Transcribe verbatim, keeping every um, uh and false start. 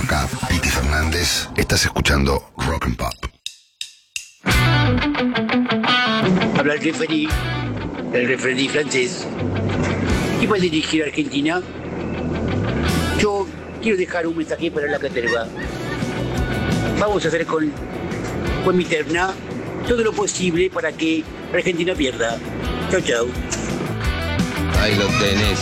Acá, Piti Fernández. Estás escuchando Rock and Pop. Habla el referí, el referí francés. ¿Qué va a dirigir a Argentina? Yo quiero dejar un mensaje para la caterva. Vamos a hacer con, con mi terna todo lo posible para que Argentina pierda. Chau, chau. Ahí lo tenés.